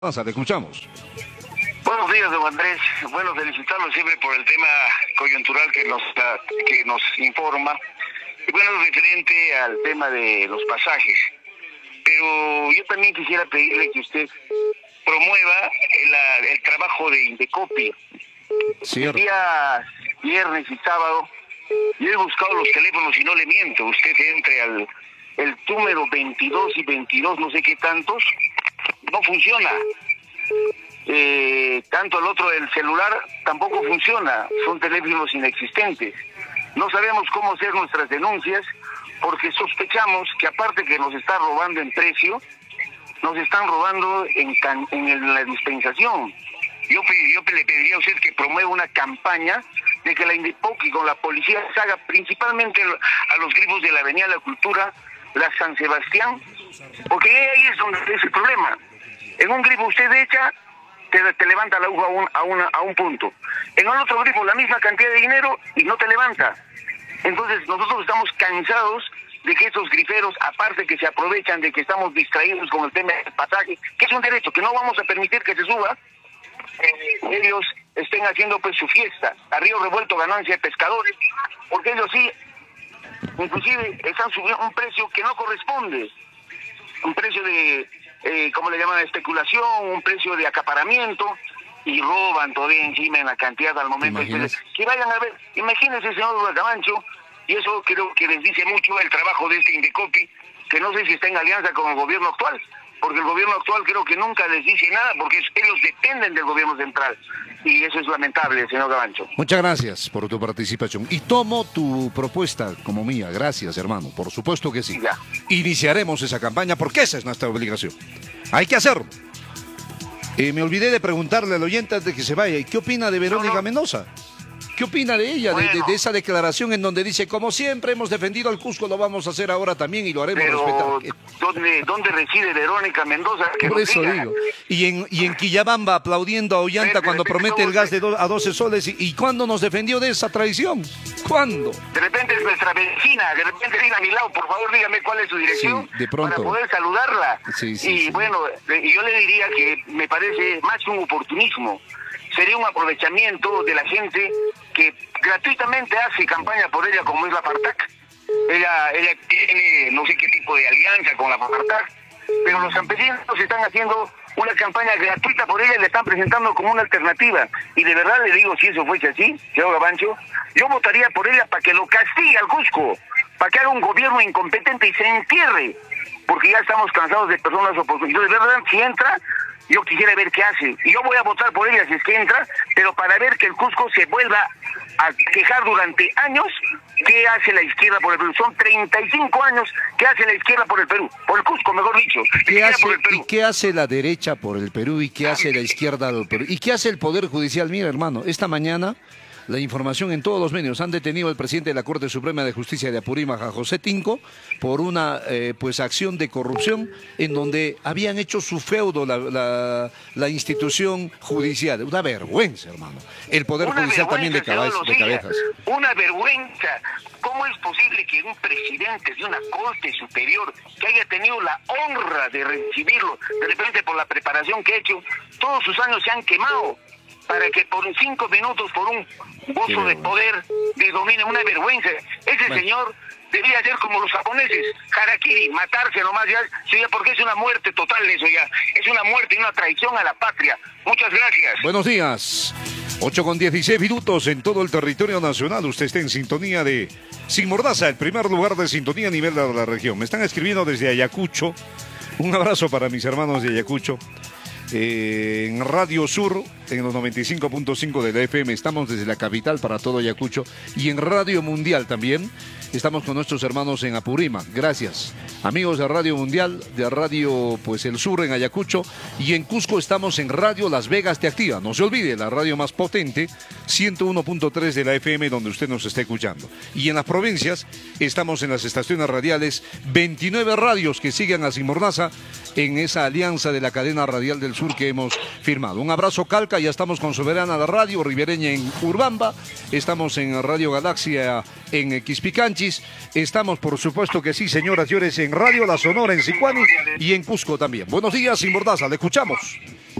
Pasa, te escuchamos. Buenos días, don Andrés. Bueno, felicitarlo siempre por el tema coyuntural que nos informa. Y bueno, referente al tema de los pasajes. Pero yo también quisiera pedirle que usted promueva el trabajo de Indecopi. Cierto. El día viernes y sábado, yo he buscado los teléfonos y no le miento. Usted entre al el número 22 y 22, no sé qué tantos, no funciona. Tanto el otro, el celular, tampoco funciona. Son teléfonos inexistentes. No sabemos cómo hacer nuestras denuncias porque sospechamos que aparte que nos está robando en precio, nos están robando en la dispensación. Yo le pediría a usted que promueva una campaña de que la Indecopi con la policía se haga principalmente a los grifos de la Avenida de la Cultura, la San Sebastián, porque ahí es donde es el problema. En un grifo usted echa, te levanta la aguja a un punto. En el otro grifo la misma cantidad de dinero y no te levanta. Entonces nosotros estamos cansados de que estos griferos, aparte que se aprovechan de que estamos distraídos con el tema del pasaje, que es un derecho que no vamos a permitir que se suba, ellos estén haciendo pues su fiesta, a río revuelto ganancia de pescadores, porque ellos sí, inclusive están subiendo un precio que no corresponde, un precio de, ¿cómo le llaman? Especulación, un precio de acaparamiento, y roban todavía encima en la cantidad al momento. Que vayan a ver, imagínense, señor Camacho, y eso creo que les dice mucho el trabajo de este Indecopi, que no sé si está en alianza con el gobierno actual, porque el gobierno actual creo que nunca les dice nada, porque ellos dependen del gobierno central, y eso es lamentable, señor Camacho. Muchas gracias por tu participación, y tomo tu propuesta como mía. Gracias, hermano, por supuesto que sí. Ya. Iniciaremos esa campaña porque esa es nuestra obligación. Hay que hacerlo. Me olvidé de preguntarle al oyente antes de que se vaya, ¿y qué opina de Verónica Mendoza? ¿Qué opina de ella, bueno, de esa declaración en donde dice, como siempre hemos defendido al Cusco, lo vamos a hacer ahora también y lo haremos respetar? ¿Dónde reside Verónica Mendoza? Por eso digo. Y en Quillabamba aplaudiendo a Ollanta cuando promete el gas a 12 soles. ¿Y cuándo nos defendió de esa traición? ¿Cuándo? De repente es nuestra vecina, de repente viene a mi lado, por favor dígame cuál es su dirección, sí, de pronto, para poder saludarla. Sí. Bueno, yo le diría que me parece más un oportunismo, sería un aprovechamiento de la gente que gratuitamente hace campaña por ella, como es la Fartac. Ella tiene no sé qué tipo de alianza con la Fartac, pero los campesinos están haciendo una campaña gratuita por ella y le están presentando como una alternativa. Y de verdad le digo, si eso fuese así, señor Gavancho, yo votaría por ella para que lo castigue al Cusco, para que haga un gobierno incompetente y se entierre, porque ya estamos cansados de personas oportunistas. De verdad, si entra, yo quisiera ver qué hace. Y yo voy a votar por ella si es que entra, pero para ver que el Cusco se vuelva a quejar durante años qué hace la izquierda por el Perú. Son 35 años que hace la izquierda por el Perú, por el Cusco, mejor dicho. ¿Y qué hace la derecha por el Perú y qué hace la izquierda del Perú? ¿Y qué hace el Poder Judicial? Mira, hermano, esta mañana la información en todos los medios. Han detenido al presidente de la Corte Suprema de Justicia de Apurímac, a José Tinco, por una acción de corrupción en donde habían hecho su feudo la institución judicial. Una vergüenza, hermano. El Poder Judicial también de cabezas. Una vergüenza. ¿Cómo es posible que un presidente de una Corte Superior, que haya tenido la honra de recibirlo, de repente por la preparación que ha hecho, todos sus años se han quemado? Para que por 5 minutos, por un uso de poder, le domine? Una vergüenza. Ese señor debía ser como los japoneses, harakiri, matarse nomás ya, porque es una muerte total eso ya. Es una muerte y una traición a la patria. Muchas gracias. Buenos días. 8:16 en todo el territorio nacional. Usted está en sintonía de Sin Mordaza, el primer lugar de sintonía a nivel de la región. Me están escribiendo desde Ayacucho. Un abrazo para mis hermanos de Ayacucho. En Radio Sur, en los 95.5 de la FM, estamos desde la capital para todo Ayacucho, y en Radio Mundial también, estamos con nuestros hermanos en Apurímac. Gracias, amigos de Radio Mundial, de Radio El Sur en Ayacucho, y en Cusco estamos en Radio Las Vegas Te Activa. No se olvide, la radio más potente, 101.3 de la FM, donde usted nos está escuchando. Y en las provincias, estamos en las estaciones radiales, 29 radios que siguen a Sin Mordaza en esa alianza de la cadena radial del sur que hemos firmado. Un abrazo, Calca. ya estamos con Soberana la Radio Ribereña en Urbamba, estamos en Radio Galaxia en Quispicanchis, estamos por supuesto que sí, señoras y señores, en Radio La Sonora en Sicuani y en Cusco también. Buenos días, Sin Mordaza, le escuchamos.